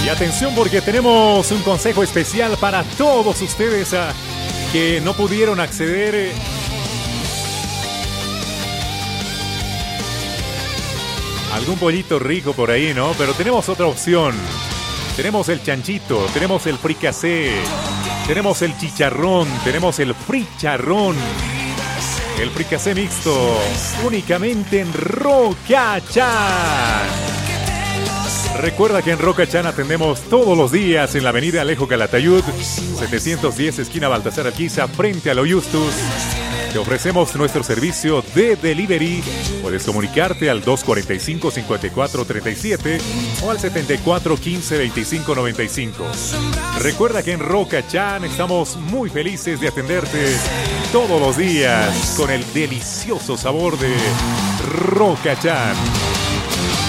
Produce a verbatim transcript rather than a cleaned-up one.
atención porque tenemos un consejo especial para todos ustedes a, que no pudieron acceder eh, algún pollito rico por ahí, ¿no? Pero tenemos otra opción. Tenemos el chanchito, tenemos el fricasé, tenemos el chicharrón, tenemos el fricharrón, el fricasé mixto, únicamente en Rocachan. Recuerda que en Rocachan atendemos todos los días en la avenida Alejo Calatayud, setecientos diez, esquina Baltasar Alquiza, frente a lo Justus. Te ofrecemos nuestro servicio de delivery. Puedes comunicarte al dos cuarenta y cinco, cincuenta y cuatro treinta y siete o al setenta y cuatro, quince, veinticinco, noventa y cinco. Recuerda que en Rocachan estamos muy felices de atenderte todos los días con el delicioso sabor de Rocachan.